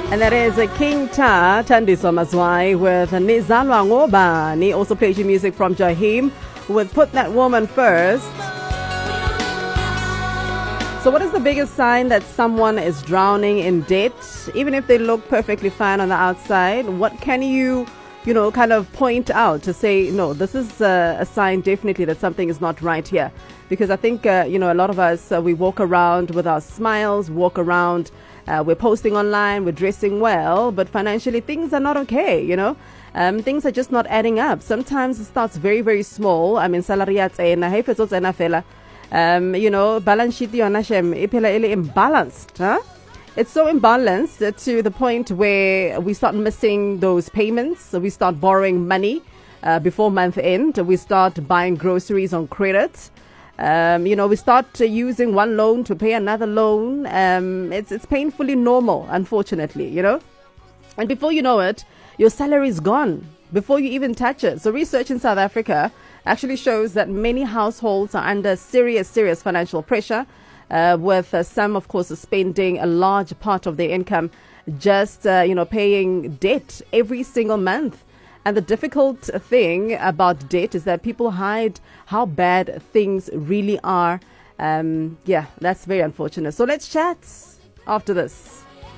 And that is King Ta, Thandiso Mazwai with Nizalwa Ngobani. Also played you music from Jaheim with Put That Woman First. So what is the biggest sign that someone is drowning in debt? Even if they look perfectly fine on the outside, what can you kind of point out to say, no, this is a sign definitely that something is not right here? Because I think, a lot of us, we walk around with our smiles, we're posting online, we're dressing well, but financially things are not okay, things are just not adding up. Sometimes it starts very, very small. I mean, salary at fela. Balance sheet imbalanced, huh? It's so imbalanced to the point where we start missing those payments. So we start borrowing money before month end. We start buying groceries on credit. We start using one loan to pay another loan. It's painfully normal, unfortunately, And before you know it, your salary is gone before you even touch it. So research in South Africa actually shows that many households are under serious financial pressure, with some, of course, spending a large part of their income just, paying debt every single month. And the difficult thing about debt is that people hide how bad things really are. That's very unfortunate. So let's chat after this.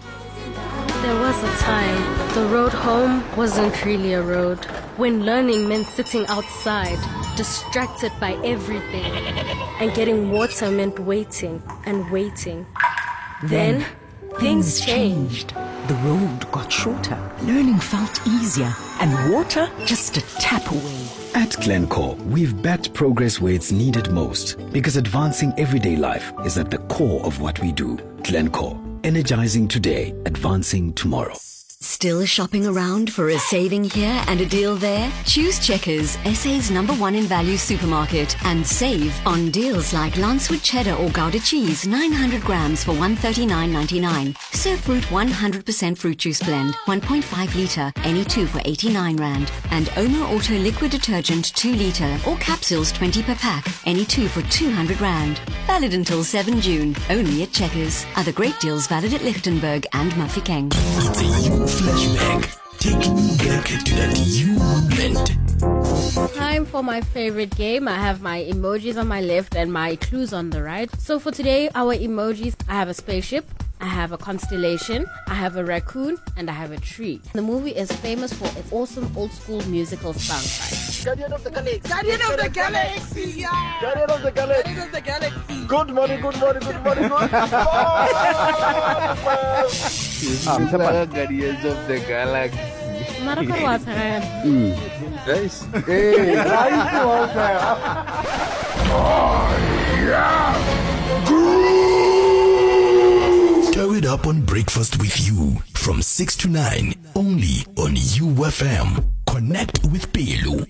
There was a time the road home wasn't really a road, when learning meant sitting outside, distracted by everything, and getting water meant waiting and waiting. Then things changed. The road got shorter, learning felt easier, and water just a tap away. At Glencore, we've backed progress where it's needed most, because advancing everyday life is at the core of what we do. Glencore, energizing today, advancing tomorrow. Still shopping around for a saving here and a deal there? Choose Checkers, SA's #1 in value supermarket, and save on deals like Lancewood cheddar or Gouda cheese, 900 grams for $139.99. Surfruit 100% fruit juice blend, 1.5 litre, any 2 for 89 Rand. And Omo Auto liquid detergent 2 litre or capsules 20 per pack, any 2 for 200 Rand. Valid until 7 June, only at Checkers. Other great deals valid at Lichtenberg and Mafeking. It's a flashback, taking you back to that you moment. Time for my favorite game. I have my emojis on my left and my clues on the right. So for today, our emojis, I have a spaceship, I have a constellation, I have a raccoon, and I have a tree. The movie is famous for its awesome old school musical soundtrack. Guardian of the Galaxy. Guardian of the Galaxy. Yeah. Guardian of the Galaxy. Guardian of the Galaxy. Good morning. Guardians of the Galaxy. Guys. Hey, nice one, sir. Stir it up on breakfast with you from 6 to 9, only on UFM. Connect with Pelu.